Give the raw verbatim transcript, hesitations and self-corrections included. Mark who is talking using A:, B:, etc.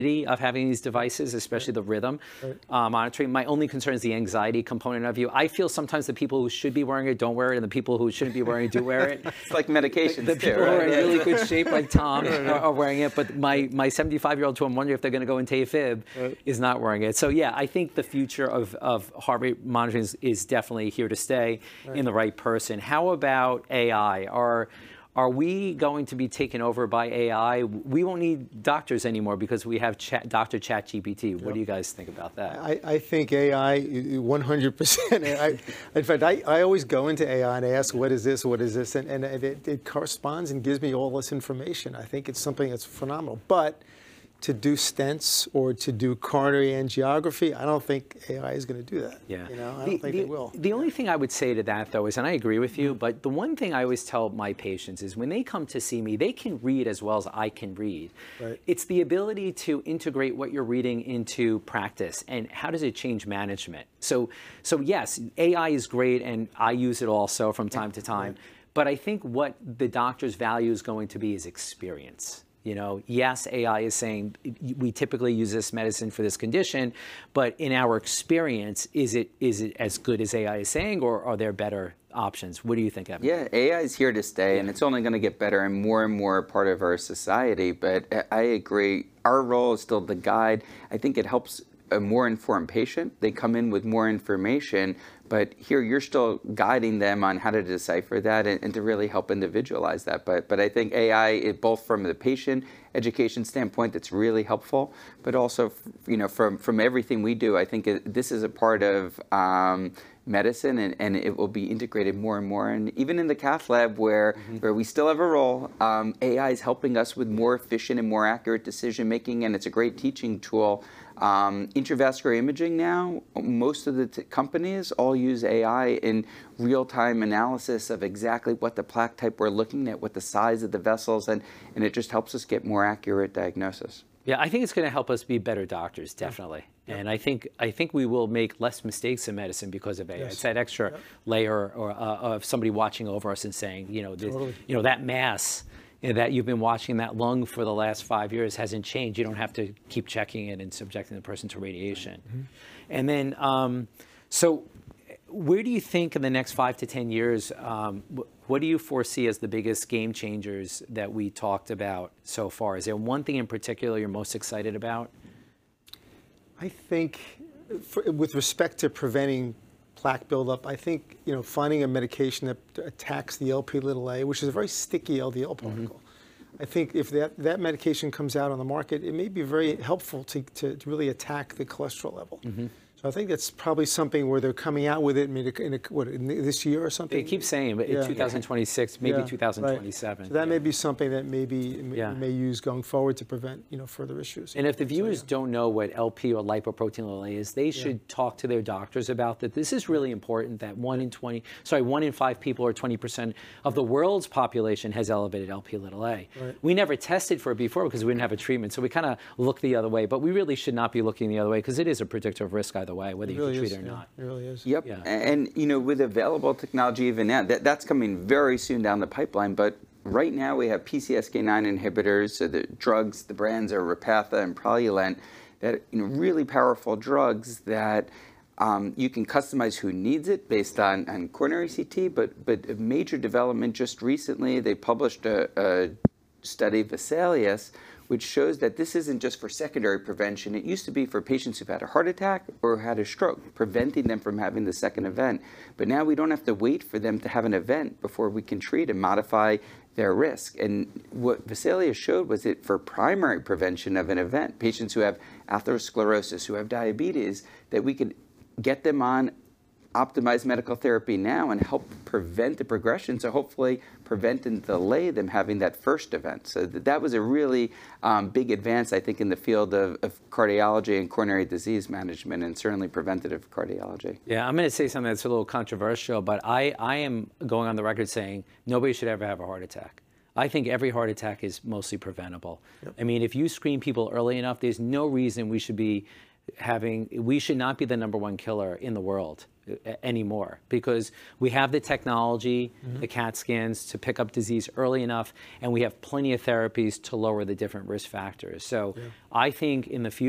A: of having these devices, especially the rhythm
B: Right.
A: uh, monitoring. My only concern is the anxiety component of you. I feel sometimes the people who should be wearing it don't wear it, and the people who shouldn't be wearing it do wear it.
C: It's like medications
A: The
C: too,
A: people
C: right?
A: who are in really good shape, like Tom, are, are wearing it, but my my seventy-five-year-old who I'm wondering if they're going to go into AFib
B: Right.
A: is not wearing it. So yeah, I think the future of, of heart rate monitoring is, is definitely here to stay
B: Right.
A: in the right person. How about A I? Are Are we going to be taken over by A I? We won't need doctors anymore because we have chat, Doctor ChatGPT. What
B: Yep.
A: do you guys think about that?
B: I, I think A I, one hundred percent. I, in fact, I, I always go into A I and I ask, what is this, what is this? And, and it, it corresponds and gives me all this information. I think it's something that's phenomenal. But to do stents or to do coronary angiography, I don't think A I is going to do that.
A: Yeah.
B: You know, I
A: the,
B: don't think
A: the,
B: it will.
A: The only thing I would say to that, though, is, and I agree with you, but the one thing I always tell my patients is when they come to see me, they can read as well as I can read.
B: Right.
A: It's the ability to integrate what you're reading into practice, and how does it change management? So, so yes, A I is great, and I use it also from time to time, but I think what the doctor's value is going to be is experience. You know, yes, A I is saying we typically use this medicine for this condition, but in our experience, is it is it as good as A I is saying, or are there better options? What do you think, Evan?
C: Yeah, A I is here to stay, and it's only going to get better and more and more a part of our society. But I agree, our role is still the guide. I think it helps a more informed patient. They come in with more information, but here you're still guiding them on how to decipher that and, and to really help individualize that. But but I think A I, it, both from the patient education standpoint, that's really helpful, but also, you know, from from everything we do, I think it, this is a part of um, medicine, and, and it will be integrated more and more. And even in the cath lab, where mm-hmm. where we still have a role, um, A I is helping us with more efficient and more accurate decision making, and it's a great teaching tool. Um, intravascular imaging now, most of the t companies all use A I in real-time analysis of exactly what the plaque type we're looking at, what the size of the vessels, and, and it just helps us get more accurate diagnosis.
A: Yeah, I think it's going to help us be better doctors, definitely. Yeah. And I think I think we will make less mistakes in medicine because of A I.
B: Yes.
A: It's that extra yeah. layer or, uh, of somebody watching over us and saying, you know, this, totally. you know, that mass you know, that you've been watching that lung for the last five years hasn't changed. You don't have to keep checking it and subjecting the person to radiation. Mm-hmm. And then, um, so where do you think in the next five to ten years, um, what do you foresee as the biggest game changers that we talked about so far? Is there one thing in particular you're most excited about?
B: I think, for, with respect to preventing plaque buildup, I think, you know, finding a medication that attacks the L P little a, which is a very sticky L D L particle. Mm-hmm. I think if that, that medication comes out on the market, it may be very helpful to, to, to really attack the cholesterol level. Mm-hmm. So I think that's probably something where they're coming out with it in, a, in, a, what, in this year or something.
A: They keep saying, but yeah. in two thousand twenty-six, maybe
B: yeah,
A: two thousand twenty-seven.
B: Right. So that
A: yeah.
B: may be something that maybe
A: yeah.
B: may use going forward to prevent, you know, further issues.
A: And if the viewers
B: so, yeah.
A: don't know what L P or lipoprotein little a is, they should yeah. talk to their doctors about that. This is really important. That one in twenty, sorry, one in five people, or twenty percent of the world's population, has elevated L P little a.
B: Right.
A: We never tested for it before because we didn't have a treatment, so we kind of look the other way. But we really should not be looking the other way because it is a predictor of risk either way, whether
B: it
A: you
B: really
A: can treat
B: is.
A: or
B: Yeah,
A: not.
B: it really is.
C: Yep.
A: Yeah.
C: And, you know, with available technology even now, that, that's coming very soon down the pipeline. But right now we have P C S K nine inhibitors, so the drugs, the brands are Repatha and Praluent, that, you know, really powerful drugs that um, you can customize who needs it based on, on coronary C T. But, but a major development just recently, they published a, a study, Vesalius, which shows that this isn't just for secondary prevention. It used to be for patients who've had a heart attack or had a stroke, preventing them from having the second event. But now we don't have to wait for them to have an event before we can treat and modify their risk. And what Vesalius showed was that for primary prevention of an event, patients who have atherosclerosis, who have diabetes, that we could get them on optimized medical therapy now and help prevent the progression, so hopefully prevent and delay them having that first event. So th that was a really um, big advance, I think, in the field of, of cardiology and coronary disease management, and certainly preventative cardiology.
A: Yeah, I'm going to say something that's a little controversial, but I, I am going on the record saying nobody should ever have a heart attack. I think every heart attack is mostly preventable. Yep. I mean, if you screen people early enough, there's no reason we should be having, we should not be the number one killer in the world anymore, because we have the technology, mm-hmm. the CAT scans to pick up disease early enough, and we have plenty of therapies to lower the different risk factors. So yeah. I think in the future,